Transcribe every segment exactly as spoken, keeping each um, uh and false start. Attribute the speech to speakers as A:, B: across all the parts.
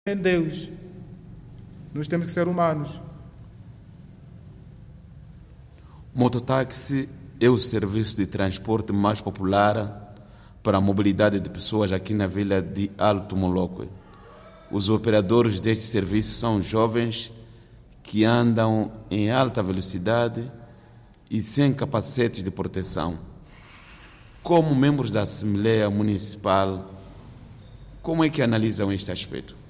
A: em Deus. Nós temos que ser humanos.
B: Mototáxi é o serviço de transporte mais popular para a mobilidade de pessoas aqui na vila de Alto Moloco. Os operadores deste serviço são jovens que andam em alta velocidade e sem capacetes de proteção. Como membros da Assembleia Municipal, como é que analisam este aspecto?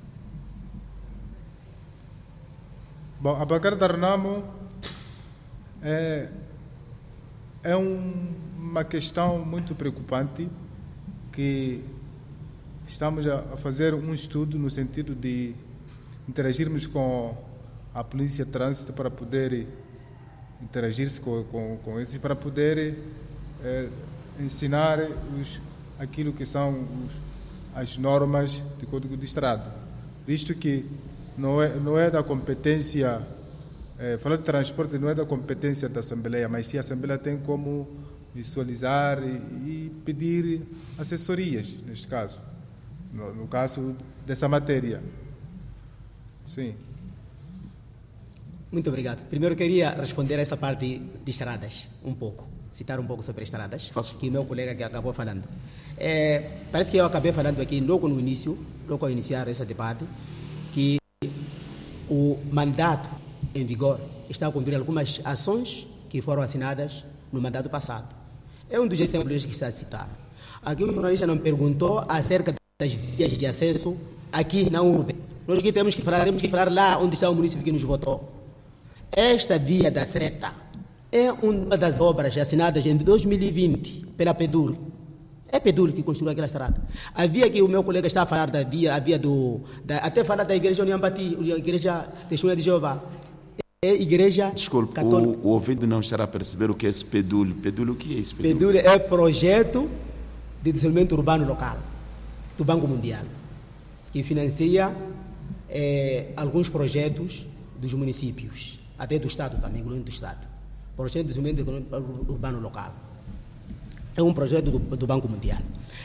A: Bom, Abacar Darnamo é, é um, uma questão muito preocupante que estamos a, a fazer um estudo no sentido de interagirmos com a Polícia de Trânsito para poder interagir-se com, com, com esses, para poder é, ensinar os, aquilo que são os, as normas de Código de Estrada, visto que não é, não é da competência, é, falar de transporte não é da competência da Assembleia, mas sim a Assembleia tem como visualizar e, e pedir assessorias, neste caso, no, no caso dessa matéria. Sim.
C: Muito obrigado. Primeiro eu queria responder a essa parte de estradas, um pouco, citar um pouco sobre estradas,
B: Faço.
C: que o meu colega que acabou falando. É, parece que eu acabei falando aqui logo no início, logo ao iniciar esse debate, que o mandato em vigor está a cumprir algumas ações que foram assinadas no mandato passado. É um dos exemplos que está a citar. Aqui o jornalista não perguntou acerca das vias de acesso aqui na urbe. Nós aqui temos que falar, temos que falar lá onde está o município que nos votou. Esta via da seta é uma das obras assinadas em dois mil e vinte pela PEDUR. É PEDUR que construiu aquela estrada. A via que o meu colega está a falar da via, a via do... Da, até falar da igreja Uniambati, a igreja Testemunha de Jeová. É igreja
B: Desculpe,
C: católica.
B: o, o ouvinte não estará a perceber o que é esse PEDUL. PEDUL, o que é esse PEDUL?
C: PEDUR é projeto de desenvolvimento urbano local do Banco Mundial, que financia é, alguns projetos dos municípios, até do Estado também, incluindo do Estado. Projeto de desenvolvimento urbano local. É um projeto do, do Banco Mundial.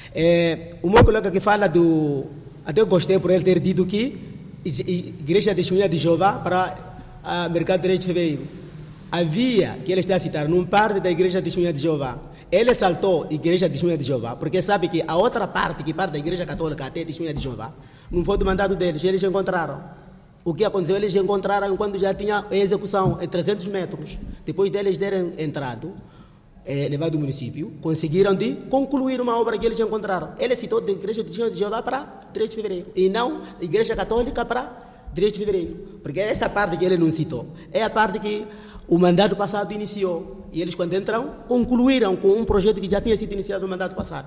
C: É, o meu colega que fala do... Até gostei por ele ter dito que Igreja Testemunha de Jeová para a Mercado três de Fevereiro. A via que ele está a citar não parte da Igreja Testemunha de Jeová. Ele saltou Igreja Testemunha de Jeová, porque sabe que a outra parte, que parte da Igreja Católica até Testemunha de Jeová, não foi do mandado deles, eles encontraram. O que aconteceu? Eles encontraram enquanto já tinha a execução em trezentos metros. Depois deles terem entrado, é, levado o município, conseguiram de concluir uma obra que eles encontraram. Ele citou da Igreja de Jeová para três de Fevereiro, e não a Igreja Católica para três de Fevereiro. Porque essa parte que ele não citou é a parte que o mandato passado iniciou. E eles, quando entram, concluíram com um projeto que já tinha sido iniciado no mandato passado.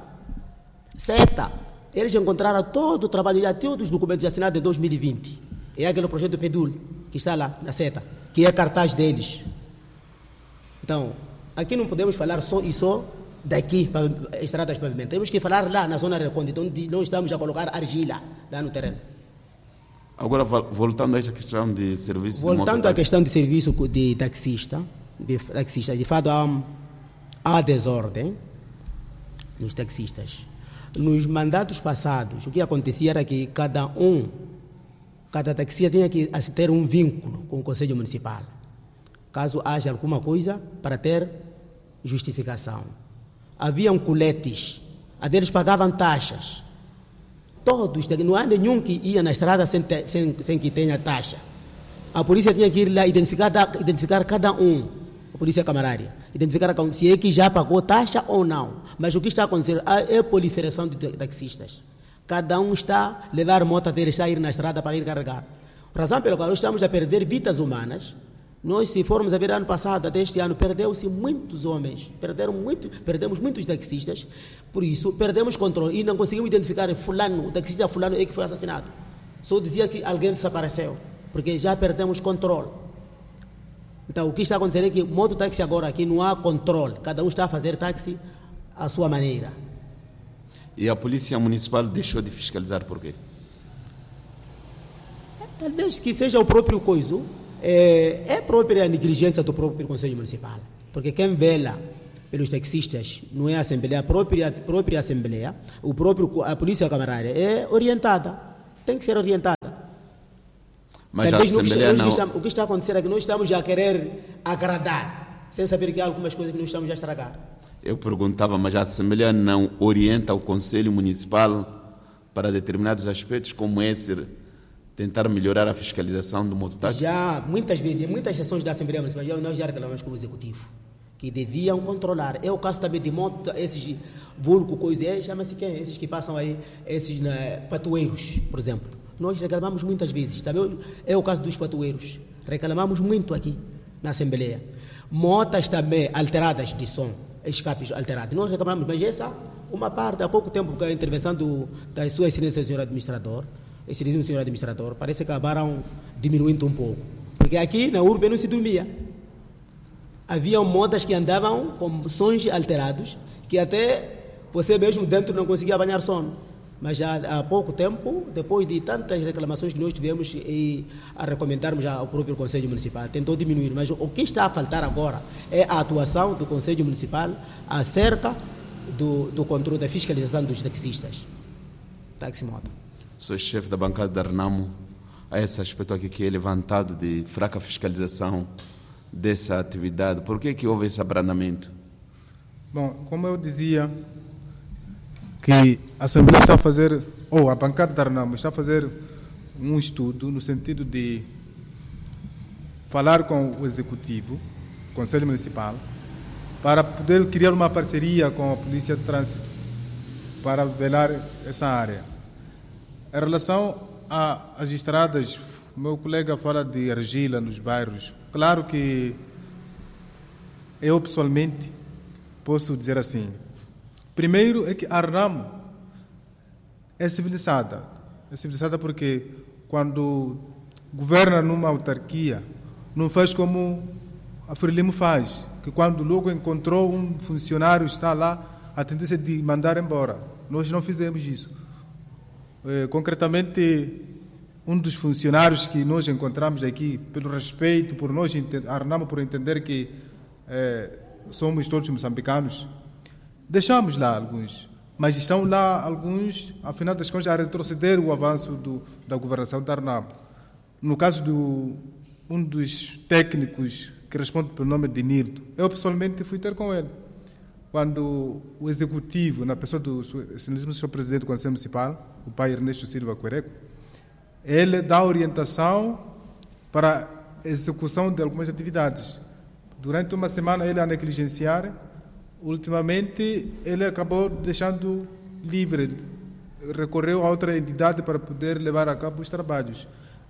C: Seta, eles encontraram todo o trabalho, já todos os documentos assinados em dois mil e vinte. É aquele projeto do PEDUL, que está lá, na seta, que é cartaz deles. Então, aqui não podemos falar só e só daqui, para estradas pavimentos. Temos que falar lá na zona recôndita, onde nós estamos a colocar argila, lá no terreno.
B: Agora, voltando a esta questão de serviço...
C: Voltando
B: de
C: à questão de serviço de taxista, de taxista, de fato há, há desordem nos taxistas. Nos mandatos passados, o que acontecia era que cada um, cada taxista tinha que ter um vínculo com o Conselho Municipal, caso haja alguma coisa para ter justificação. Haviam coletes, até eles pagavam taxas. Todos, não há nenhum que ia na estrada sem, te, sem, sem que tenha taxa. A polícia tinha que ir lá identificar, identificar cada um, a polícia camarária, identificar se é que já pagou taxa ou não. Mas o que está acontecendo é a proliferação de taxistas. Cada um está a levar a moto dele, está a ir na estrada para ir carregar. Razão pela qual estamos a perder vidas humanas. Nós, se formos a ver ano passado, até este ano, perdeu-se muitos homens, perderam muito, perdemos muitos taxistas, por isso perdemos controle e não conseguimos identificar fulano, o taxista fulano é que foi assassinado. Só dizia que alguém desapareceu, porque já perdemos controle. Então, o que está acontecendo é que o mototáxi agora aqui não há controle, cada um está a fazer táxi à sua maneira.
B: E a Polícia Municipal deixou de fiscalizar por quê?
C: Talvez que seja o próprio coiso. É, é própria a negligência do próprio Conselho Municipal, porque quem vela pelos taxistas não é a Assembleia, a própria, a própria Assembleia, o próprio, a Polícia Camarária é orientada. tem que ser orientada.
B: Mas a
C: Talvez no que
B: Assembleia
C: está-
B: não...
C: o que está- o que está a acontecer é que nós estamos a querer agradar, sem saber que há algumas coisas que nós estamos a estragar.
B: Eu perguntava, mas a Assembleia não orienta o Conselho Municipal para determinados aspectos como esse, tentar melhorar a fiscalização do mototáxi?
C: Já muitas vezes, em muitas sessões da Assembleia Municipal, já- nós já reclamamos com o Executivo, que deviam controlar. É o caso também de moto, esses vulgo, coisas, é, chama-se quem? Esses que passam aí, esses né, patoeiros, por exemplo. Nós reclamamos muitas vezes, também é o caso dos patoeiros. Reclamamos muito aqui na Assembleia. Motas também alteradas de som, escapes alterados. Nós reclamamos, mas essa, uma parte, há pouco tempo, com a intervenção do, da sua excelência, senhor administrador, excelentíssimo senhor administrador, parece que acabaram diminuindo um pouco. Porque aqui na urbe não se dormia. Haviam motas que andavam com sons alterados, que até você mesmo dentro não conseguia apanhar sono. Mas já há pouco tempo, depois de tantas reclamações que nós tivemos e a recomendarmos já ao próprio Conselho Municipal, tentou diminuir. Mas o que está a faltar agora é a atuação do Conselho Municipal acerca do, do controle da fiscalização dos taxistas. Taxi-moto.
B: Sou chefe da bancada da Renamo. Há esse aspecto aqui que é levantado de fraca fiscalização dessa atividade. Por que que houve esse abrandamento?
A: Bom, como eu dizia, que a Assembleia está a fazer, ou a bancada da Renamo está a fazer um estudo no sentido de falar com o Executivo, Conselho Municipal, para poder criar uma parceria com a Polícia de Trânsito para velar essa área. Em relação às estradas, o meu colega fala de argila nos bairros. Claro que eu, pessoalmente, posso dizer assim. Primeiro é que a Renamo é civilizada. É civilizada porque quando governa numa autarquia, não faz como a Frelimo faz, que quando logo encontrou um funcionário está lá, a tendência de mandar embora. Nós não fizemos isso. É, concretamente, um dos funcionários que nós encontramos aqui, pelo respeito, por nós, a Renamo por entender que é, somos todos moçambicanos, deixamos lá alguns, mas estão lá alguns, afinal das contas, a retroceder o avanço do, da governação da Renamo. No caso do um dos técnicos que responde pelo nome de Nirdo, eu pessoalmente fui ter com ele. Quando o Executivo, na pessoa do senhor Presidente do Conselho Municipal, o pai Ernesto Silva Quereco, ele dá orientação para a execução de algumas atividades. Durante uma semana ele a negligenciar, ultimamente ele acabou deixando livre, recorreu a outra entidade para poder levar a cabo os trabalhos.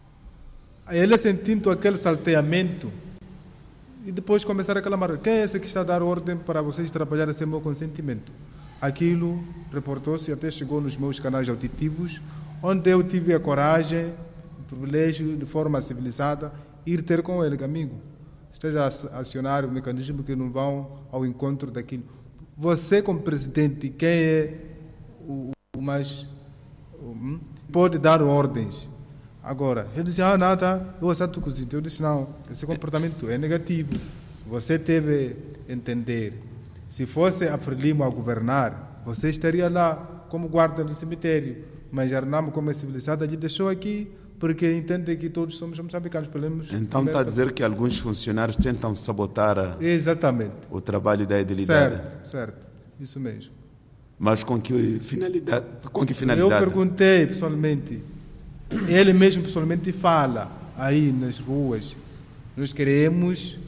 A: Ele sentindo aquele salteamento e depois começaram a reclamar: quem é esse que está a dar ordem para vocês trabalharem sem meu consentimento? Aquilo reportou-se e até chegou nos meus canais auditivos, onde eu tive a coragem, o privilégio, de forma civilizada, ir ter com ele, amigo, esteja a acionar o mecanismo que não vão ao encontro daquilo. Você, como presidente, quem é o, o mais... O, pode dar ordens. Agora, ele disse: ah, nada, eu aceito o cozido. Eu disse: não, esse comportamento é negativo. Você deve entender. Se fosse a Frelimo a governar, você estaria lá como guarda do cemitério. Mas a Renamo, como é civilizada, lhe deixou aqui porque entende que todos somos moçambicanos.
B: Então está a dizer que alguns funcionários tentam sabotar a...
A: Exatamente.
B: o trabalho da edilidade.
A: Certo, certo. Isso mesmo.
B: Mas com que finalidade? Com que finalidade?
A: Eu perguntei pessoalmente. Ele mesmo pessoalmente fala aí nas ruas: nós queremos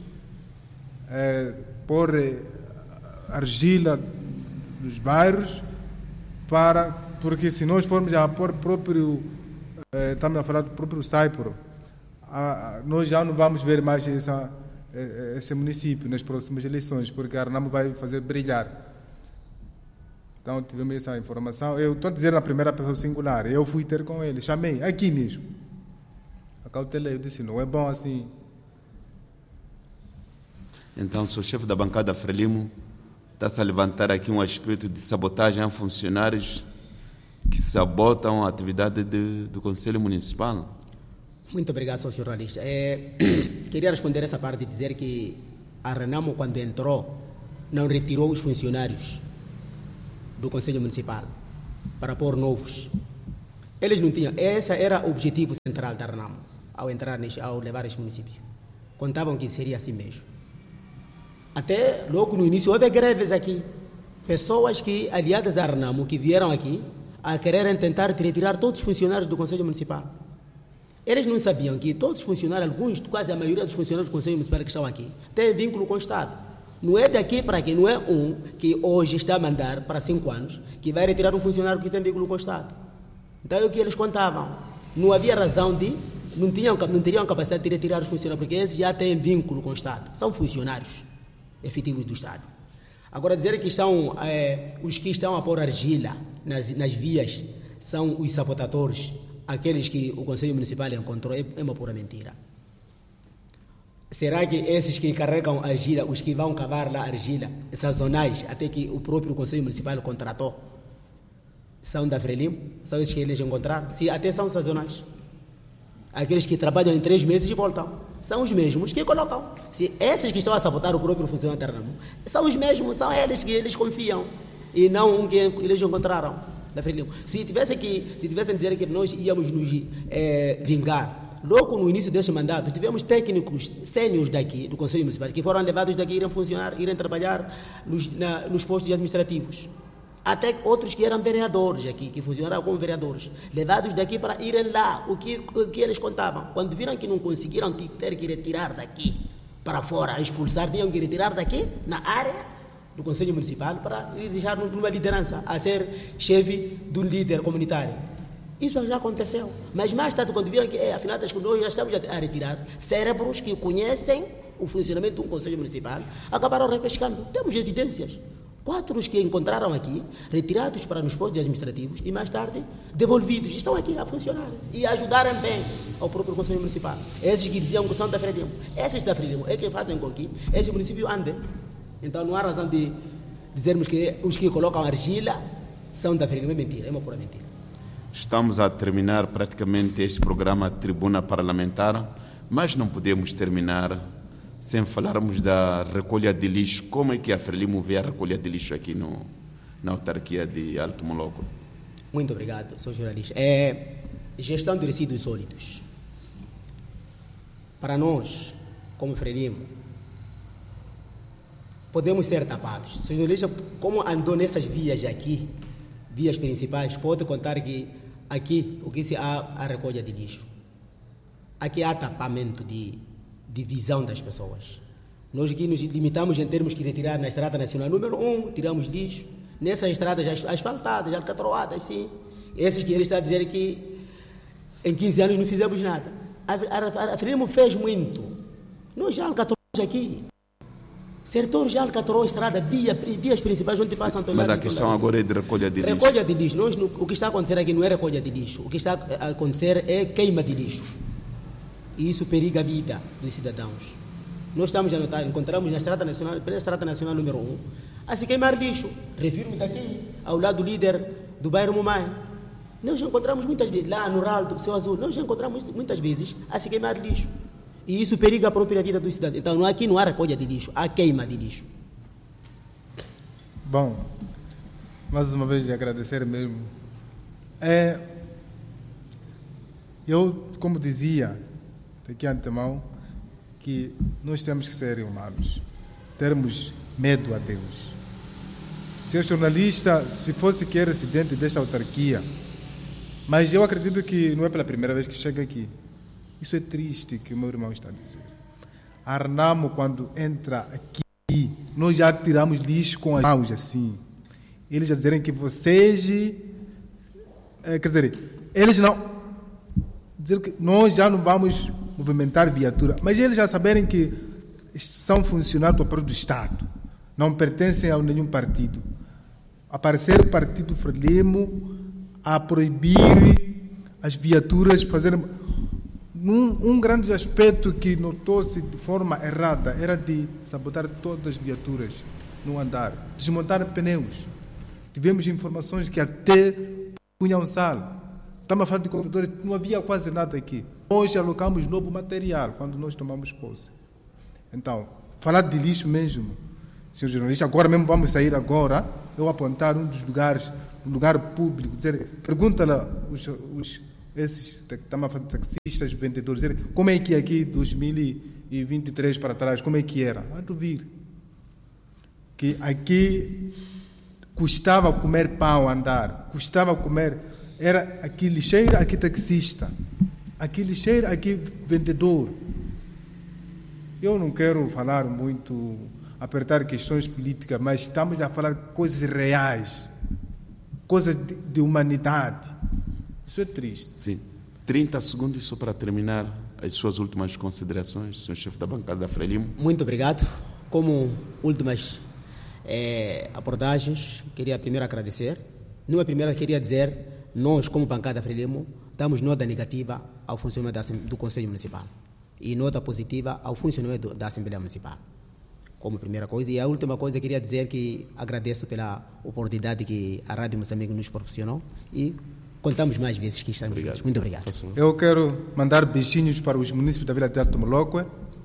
A: é, pôr argila nos bairros, para, porque se nós formos a pôr próprio, é, estamos a falar do próprio Saiporo, a, a, nós já não vamos ver mais essa, esse município nas próximas eleições, porque a Renamo vai fazer brilhar. Então tivemos essa informação. Eu estou a dizer na primeira pessoa singular. Eu fui ter com ele, chamei, aqui mesmo. Acautelei, eu disse: não é bom assim.
B: Então, sou chefe da bancada Frelimo, está-se a levantar aqui um aspecto de sabotagem a funcionários que sabotam a atividade de, do Conselho Municipal.
C: Muito obrigado, senhor jornalista. É, queria responder essa parte e dizer que a Renamo, quando entrou, não retirou os funcionários do Conselho Municipal para pôr novos. Eles não tinham. Esse era o objetivo central da Renamo, ao entrar neste, ao levar este município. Contavam que seria assim mesmo. Até logo no início houve greves aqui. Pessoas que, aliadas à Renamo, que vieram aqui a quererem tentar retirar todos os funcionários do Conselho Municipal. Eles não sabiam que todos os funcionários, alguns, quase a maioria dos funcionários do Conselho Municipal que estão aqui, têm vínculo com o Estado. Não é daqui para aqui, não é um que hoje está a mandar para cinco anos, que vai retirar um funcionário que tem vínculo com o Estado. Então é o que eles contavam. Não havia razão de, não, tinham, não teriam capacidade de retirar os funcionários, porque esses já têm vínculo com o Estado. São funcionários efetivos do Estado. Agora, dizer que estão, é, os que estão a pôr argila nas, nas vias são os sabotadores, aqueles que o Conselho Municipal encontrou, é, é uma pura mentira. Será que esses que carregam argila, os que vão cavar lá argila, sazonais, até que o próprio Conselho Municipal contratou, são da Frelimo? São esses que eles encontraram? Sim, até são sazonais. Aqueles que trabalham em três meses e voltam. São os mesmos que colocam. Se esses que estão a sabotar o próprio funcionário da Renamo, são os mesmos, são eles que eles confiam. E não um que eles encontraram da Frelimo. Se tivessem que, se tivessem dizer que nós íamos nos é, vingar, logo no início deste mandato, tivemos técnicos sênios daqui, do Conselho Municipal, que foram levados daqui, irem funcionar, irem trabalhar nos, na, nos postos administrativos. Até outros que eram vereadores aqui, que funcionaram como vereadores, levados daqui para irem lá, o que, o que eles contavam. Quando viram que não conseguiram ter que retirar daqui para fora, expulsar, tinham que retirar daqui, na área do Conselho Municipal, para deixar numa liderança, a ser chefe de um líder comunitário. Isso já aconteceu. Mas mais tarde, quando viram que, é, afinal das contas, nós já estamos a retirar cérebros que conhecem o funcionamento do Conselho Municipal, acabaram repescando. Temos evidências. Quatro os que encontraram aqui, retirados para nos postos administrativos e mais tarde devolvidos, estão aqui a funcionar e a ajudarem bem ao próprio Conselho Municipal. Esses que diziam que são da Frelimo, esses da Frelimo é que fazem com que esse município ande. Então não há razão de dizermos que os que colocam argila são da Frelimo. É mentira, é uma pura mentira.
B: Estamos a terminar praticamente este programa Tribuna Parlamentar, mas não podemos terminar sem falarmos da recolha de lixo. Como é que a Frelimo vê a recolha de lixo aqui no, na autarquia de Alto Moloco?
C: Muito obrigado, senhor jornalista. É gestão de resíduos sólidos. Para nós, como Frelimo, podemos ser tapados. Senhor jornalista, como andou nessas vias aqui, vias principais, pode contar que aqui o que se há a recolha de lixo. Aqui há tapamento de de visão das pessoas. Nós aqui nos limitamos em termos que retirar na estrada nacional número um, tiramos lixo, nessas estradas asfaltadas, alcatroadas, sim. Esses que ele está a dizer que em quinze anos não fizemos nada. A, a, a Frelimo fez muito. Nós já alcatroamos aqui. Sertor já alcatrou a estrada, via, vias principais onde passam toneladas.
B: Mas a questão agora é de recolha de lixo.
C: Recolha de lixo. Nós, o que está a acontecer aqui não é recolha de lixo. O que está a acontecer é queima de lixo. E isso periga a vida dos cidadãos. Nós estamos a notar, encontramos na Estrada Nacional, pela Estrada Nacional número um, a se queimar lixo. Refiro-me daqui, ao lado do líder do bairro Mumai. Nós já encontramos muitas vezes, lá no Ralo do Céu Azul, nós já encontramos muitas vezes a se queimar lixo. E isso periga a própria vida dos cidadãos. Então aqui não há recolha de lixo, há queima de lixo.
A: Bom, mais uma vez agradecer mesmo. É, eu, como dizia, aqui antemão, que nós temos que ser humanos, termos medo a Deus. Se o jornalista, se fosse que é residente desta autarquia, mas eu acredito que não é pela primeira vez que chega aqui. Isso é triste que o meu irmão está a dizer. A Renamo, quando entra aqui, nós já tiramos lixo com as mãos assim. Eles já dizerem que vocês, é, quer dizer, eles não, dizer que nós já não vamos movimentar viatura, mas eles já saberem que são funcionários do próprio Estado, não pertencem a nenhum partido. Aparecer o partido Frelimo a proibir as viaturas fazerem. Um, um grande aspecto que notou-se de forma errada era de sabotar todas as viaturas no andar, desmontar pneus. Tivemos informações que até punham sal. Estamos a falar de corredores, não havia quase nada aqui. Hoje alocamos novo material quando nós tomamos posse. Então, falar de lixo mesmo, senhor jornalista, agora mesmo vamos sair agora, eu apontar um dos lugares lugar público, dizer, pergunta lá os, os, esses taxistas, vendedores, dizer, como é que aqui dois mil e vinte e três para trás, como é que era? Vai tu vir. Que aqui custava comer pão andar, custava comer, era aqui lixeiro, aqui taxista, aqui lixeiro, aqui vendedor. Eu não quero falar muito, apertar questões políticas, mas estamos a falar coisas reais, coisas de, de humanidade. Isso é triste.
B: Sim. trinta segundos só para terminar as suas últimas considerações, senhor chefe da bancada da Frelimo.
C: Muito obrigado. Como últimas eh, abordagens, queria primeiro agradecer. Numa primeira, queria dizer, nós, como bancada da Frelimo, damos nota negativa ao funcionamento do Conselho Municipal e nota positiva ao funcionamento da Assembleia Municipal, como primeira coisa. E a última coisa, queria dizer que agradeço pela oportunidade que a Rádio Moçambique nos proporcionou e contamos mais vezes que estamos
B: obrigado.
C: juntos. Muito obrigado.
A: Eu quero mandar beijinhos para os municípios da Vila de Alto Moloque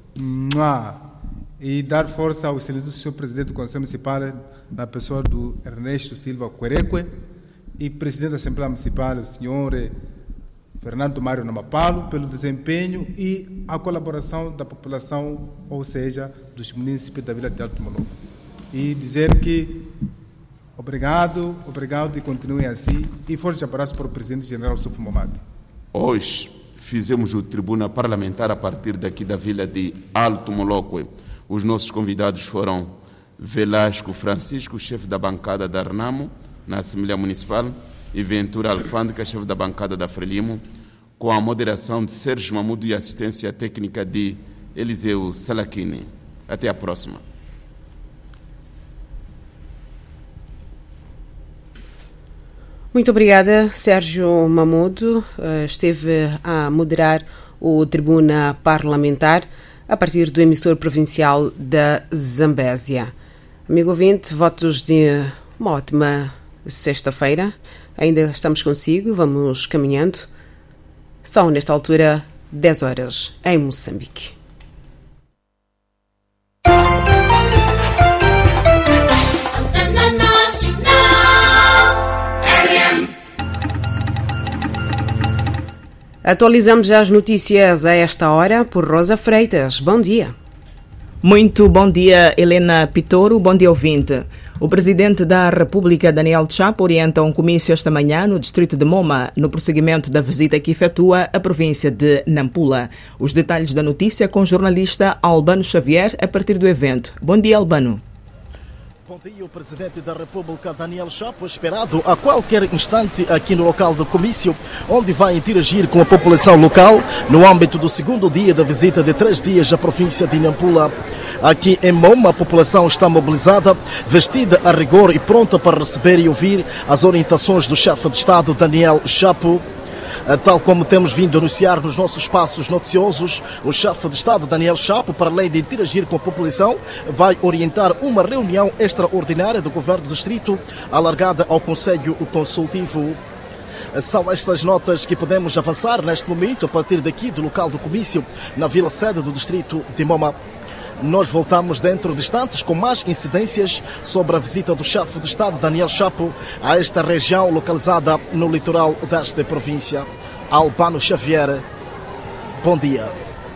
A: e dar força ao excelente senhor presidente do Conselho Municipal, na pessoa do Ernesto Silva Quereque, e presidente da Assembleia Municipal, o senhor Fernando Mário Namapalo, pelo desempenho e a colaboração da população, ou seja, dos municípios da Vila de Alto Moloque. E dizer que obrigado, obrigado e continuem assim. E forte abraço para o presidente general Sufo Momadi.
B: Hoje fizemos o tribuna parlamentar a partir daqui da Vila de Alto Moloque. Os nossos convidados foram Velasco Francisco, chefe da bancada da Renamo, na Assembleia Municipal, e Ventura Alfândega, chefe da bancada da Frelimo, com a moderação de Sérgio Mamudo e assistência técnica de Eliseu Salakini. Até a próxima.
D: Muito obrigada, Sérgio Mamudo. Esteve a moderar o tribuna parlamentar a partir do emissor provincial da Zambésia. Amigo ouvinte, votos de uma ótima sexta-feira. Ainda estamos consigo, vamos caminhando. São, nesta altura, dez horas, em Moçambique. Atualizamos já as notícias a esta hora por Rosa Freitas. Bom dia.
E: Muito bom dia, Helena Pitoro. Bom dia, ouvinte. O presidente da República, Daniel Chapo, orienta um comício esta manhã no distrito de Moma, no prosseguimento da visita que efetua à província de Nampula. Os detalhes da notícia com o jornalista Albano Xavier a partir do evento. Bom dia, Albano.
F: Bom dia, o presidente da República, Daniel Chapo, esperado a qualquer instante aqui no local do comício, onde vai interagir com a população local no âmbito do segundo dia da visita de três dias à província de Nampula. Aqui em Moma, a população está mobilizada, vestida a rigor e pronta para receber e ouvir as orientações do chefe de Estado, Daniel Chapo. Tal como temos vindo a anunciar nos nossos espaços noticiosos, o chefe de Estado, Daniel Chapo, para além de interagir com a população, vai orientar uma reunião extraordinária do Governo do Distrito, alargada ao Conselho Consultivo. São estas notas que podemos avançar neste momento, a partir daqui do local do comício, na vila-sede do Distrito de Moma. Nós voltamos dentro de instantes com mais incidências sobre a visita do chefe de Estado, Daniel Chapo, a esta região localizada no litoral desta província. Albano Xavier, bom dia.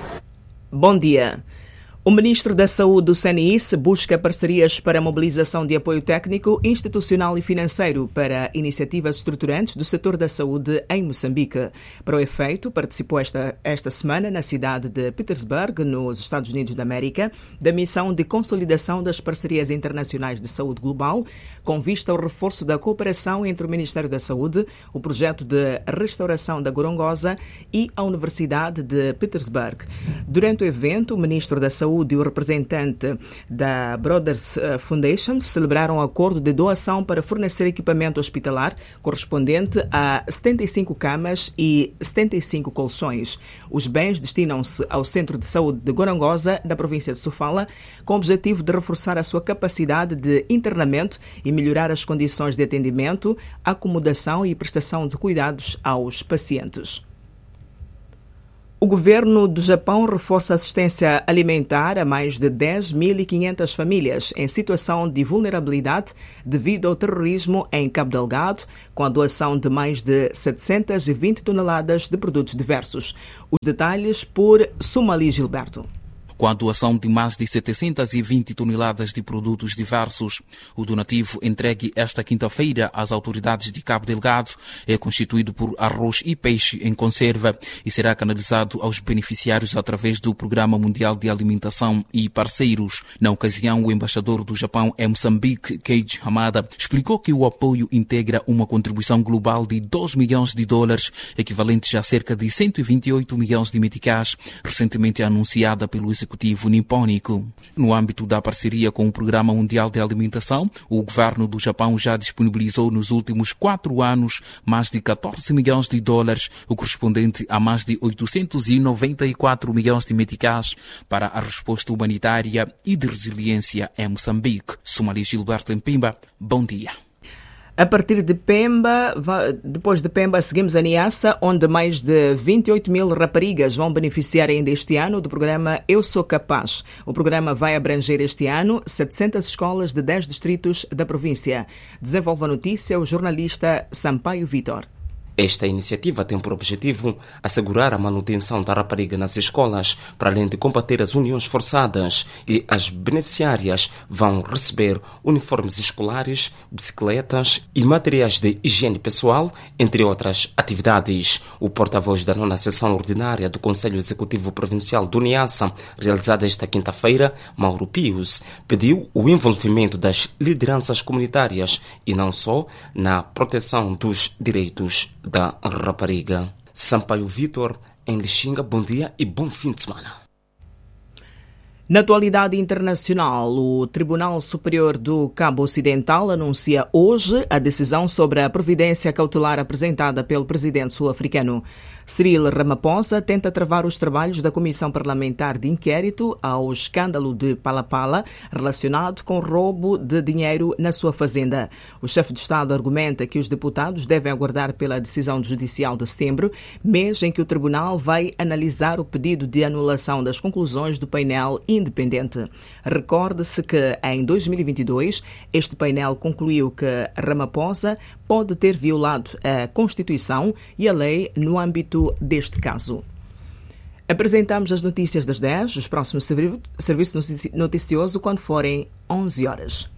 E: Bom dia. O Ministro da Saúde do C N I S busca parcerias para a mobilização de apoio técnico, institucional e financeiro para iniciativas estruturantes do setor da saúde em Moçambique. Para o efeito, participou esta, esta semana na cidade de Petersburg, nos Estados Unidos da América, da missão de consolidação das parcerias internacionais de saúde global, com vista ao reforço da cooperação entre o Ministério da Saúde, o projeto de restauração da Gorongosa e a Universidade de Petersburg. Durante o evento, o Ministro da Saúde e o representante da Brothers Foundation celebraram um acordo de doação para fornecer equipamento hospitalar correspondente a setenta e cinco camas e setenta e cinco colchões. Os bens destinam-se ao Centro de Saúde de Gorongosa, da província de Sofala, com o objetivo de reforçar a sua capacidade de internamento e melhorar as condições de atendimento, acomodação e prestação de cuidados aos pacientes. O governo do Japão reforça a assistência alimentar a mais de dez mil e quinhentas famílias em situação de vulnerabilidade devido ao terrorismo em Cabo Delgado, com a doação de mais de setecentas e vinte toneladas de produtos diversos. Os detalhes por Sumali Gilberto.
G: Com a doação de mais de setecentas e vinte toneladas de produtos diversos, o donativo entregue esta quinta-feira às autoridades de Cabo Delgado é constituído por arroz e peixe em conserva e será canalizado aos beneficiários através do Programa Mundial de Alimentação e Parceiros. Na ocasião, o embaixador do Japão em Moçambique, Keiji Hamada, explicou que o apoio integra uma contribuição global de dois milhões de dólares, equivalentes a cerca de cento e vinte e oito milhões de meticais, recentemente anunciada pelo executivo executivo nipônico. No âmbito da parceria com o Programa Mundial de Alimentação, o governo do Japão já disponibilizou nos últimos quatro anos mais de catorze milhões de dólares, o correspondente a mais de oitocentos e noventa e quatro milhões de meticais para a resposta humanitária e de resiliência em Moçambique. Sumali Gilberto em Pemba, bom dia.
E: A partir de Pemba, depois de Pemba, seguimos a Niassa, onde mais de vinte e oito mil raparigas vão beneficiar ainda este ano do programa Eu Sou Capaz. O programa vai abranger este ano setecentas escolas de dez distritos da província. Desenvolve a notícia o jornalista Sampaio Vitor.
H: Esta iniciativa tem por objetivo assegurar a manutenção da rapariga nas escolas, para além de combater as uniões forçadas, e as beneficiárias vão receber uniformes escolares, bicicletas e materiais de higiene pessoal, entre outras atividades. O porta-voz da nona sessão ordinária do Conselho Executivo Provincial do Niassa, realizada esta quinta-feira, Mauro Pius, pediu o envolvimento das lideranças comunitárias e não só na proteção dos direitos da rapariga. Sampaio Vitor, em Lixinga, bom dia e bom fim de semana.
E: Na atualidade internacional, o Tribunal Superior do Cabo Ocidental anuncia hoje a decisão sobre a providência cautelar apresentada pelo presidente sul-africano. Cyril Ramaphosa tenta travar os trabalhos da Comissão Parlamentar de Inquérito ao escândalo de Palapala relacionado com roubo de dinheiro na sua fazenda. O chefe de Estado argumenta que os deputados devem aguardar pela decisão judicial de setembro, mês em que o tribunal vai analisar o pedido de anulação das conclusões do painel independente. Recorde-se que, em dois mil e vinte e dois, este painel concluiu que Ramaphosa pode ter violado a Constituição e a lei no âmbito deste caso. Apresentamos as notícias das dez, os próximos serviços noticioso quando forem onze horas.